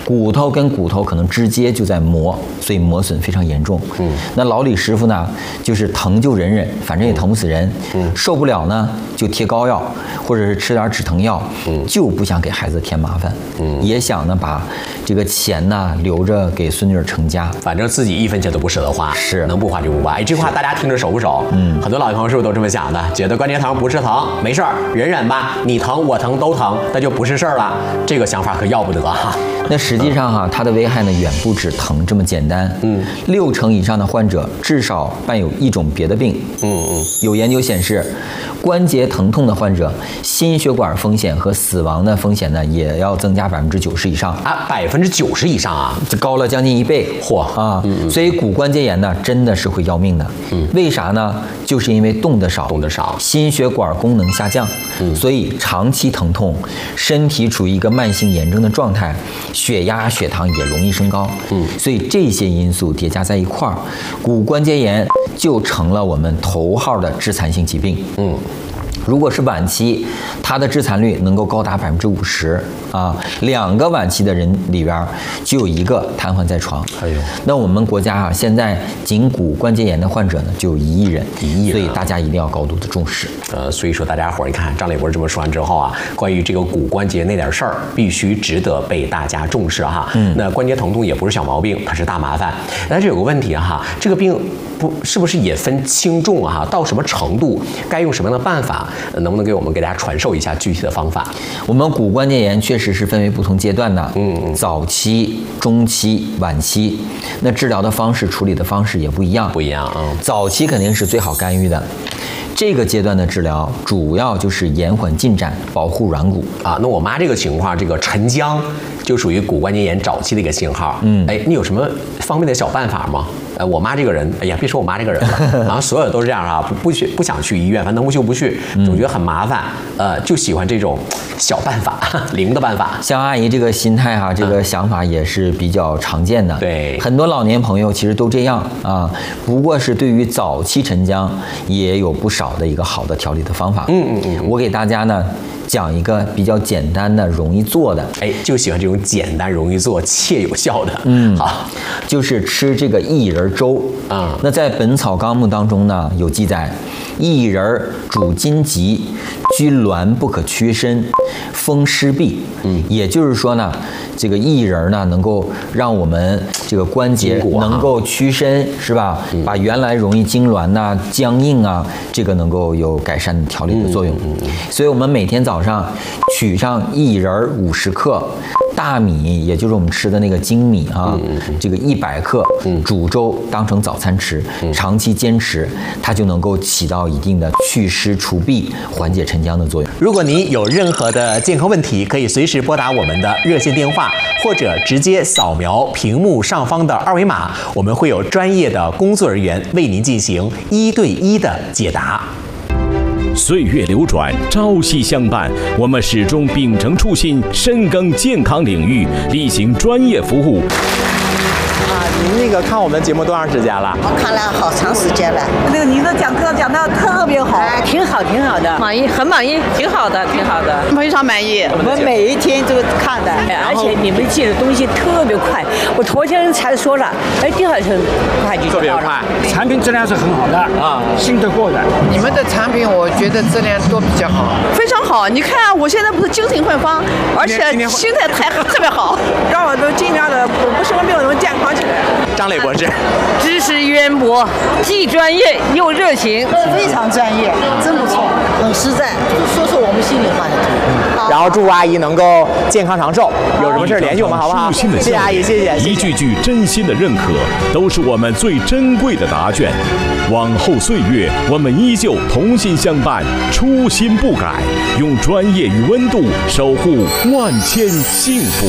骨头跟骨头可能直接就在磨，所以磨损非常严重。那老李师傅呢，就是疼就忍忍，反正也疼不死人。受不了呢就贴膏药，或者是吃点止疼药。就不想给孩子添麻烦。也想呢把这个钱呢留着给孙女儿成家， 反正自己1分钱都不舍得花， 是能不花就不花。哎，这话大家听着熟不熟？很多老朋友是不是都这么想的？觉得关节疼不是疼，没事儿，忍忍吧，你疼我疼都疼，那就不是事儿了。这个想法可要不得哈。 那实际上哈，它的危害呢远不止疼这么简单。60%以上的患者至少伴有一种别的病。有研究显示，关节疼痛的患者，心血管风险和死亡的风险呢也要增加90%以上啊，90%以上啊， 这高了将近1倍。 嚯啊！ 所以骨关节炎呢真的是会要命的。为啥呢？就是因为动得少，心血管功能下降。所以长期疼痛，身体处于一个慢性炎症的状态，血压、血糖也容易升高。所以这些因素叠加在一块儿，骨关节炎就成了我们头号的致残性疾病。如果是晚期，它的致残率能够高达50%啊！2个晚期的人里边就有1个瘫痪在床。哎呦，那我们国家啊，现在仅骨关节炎的患者呢就有1亿人，所以大家一定要高度的重视。 所以说大家伙儿，你看张磊博士这么说完之后啊，关于这个骨关节那点事儿，必须值得被大家重视哈。那关节疼痛也不是小毛病，它是大麻烦。但是有个问题哈，这个病是不是也分轻重啊？到什么程度该用什么样的办法？能不能给大家传授一下具体的方法？ 我们骨关节炎确实是分为不同阶段的，早期、中期、晚期，那治疗的方式、处理的方式也不一样。早期肯定是最好干预的。这个阶段的治疗主要就是延缓进展，保护软骨啊。那我妈这个情况，这个沉僵就属于骨关节炎早期的一个信号。哎，你有什么方便的小办法吗？我妈这个人，哎呀，别说我妈这个人了，好像所有都是这样啊，不想去医院，反正能不去不去，总觉得很麻烦，就喜欢这种小办法，灵的办法。 像阿姨这个心态哈，这个想法也是比较常见的。 对， 很多老年朋友其实都这样啊，不过是对于早期沉僵也有不少的一个好的调理的方法。我给大家呢讲一个比较简单的、容易做的。 哎，就喜欢这种简单、容易做且有效的。好， 就是吃这个薏仁粥啊。那在《本草纲目》当中呢有记载，薏仁主筋急，居挛不可屈伸，风湿痹。也就是说呢，这个薏仁呢能够让我们这个关节能够屈伸，是吧？把原来容易痉挛呐、僵硬啊，这个能够有改善调理的作用。所以我们每天早上取上薏仁50克，大米也就是我们吃的那个精米啊，这个100克，煮粥当成早餐吃，长期坚持，它就能够起到一定的祛湿除痹、缓解沉僵的作用。 如果您有任何的健康问题，可以随时拨打我们的热线电话，或者直接扫描屏幕上方的2维码，我们会有专业的工作人员为您进行1对1的解答。 岁月流转，朝夕相伴，我们始终秉承初心，深耕健康领域，例行专业服务。 您那个看我们节目多长时间了？ 我看了好长时间了。 那个您的讲课讲得特别好， 挺好，挺好的， 满意，很满意，挺好的，挺好的，非常满意。 我们每一天都看的， 而且你们记的东西特别快。我昨天才说了，哎，第二天快就到了。 产品质量是很好的啊，信得过的。 你们的产品我觉得质量都比较好， 非常好。你看我现在不是精神焕发，而且心态特别好，让我都尽量的不生病，能健康起来。 张磊博士， 知识渊博，既专业又热情， 非常专业，真不错，很实在，就说我们心里话就可以。 然后祝阿姨能够健康长寿，有什么事联系我们好不好？谢谢阿姨，谢谢。 一句句真心的认可，都是我们最珍贵的答卷。往后岁月，我们依旧同心相伴，初心不改，用专业与温度守护万千幸福。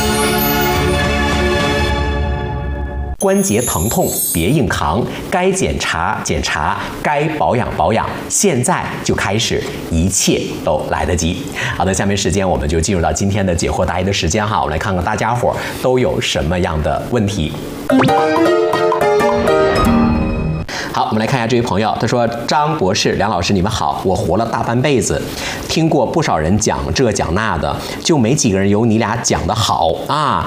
关节疼痛别硬扛，该检查检查，该保养保养，现在就开始，一切都来得及。好的，下面时间我们就进入到今天的解惑答疑的时间哈，我们来看看大家伙都有什么样的问题。好，我们来看一下这位朋友，他说：张博士、梁老师，你们好，我活了大半辈子，听过不少人讲这讲那的，就没几个人有你俩讲的好啊。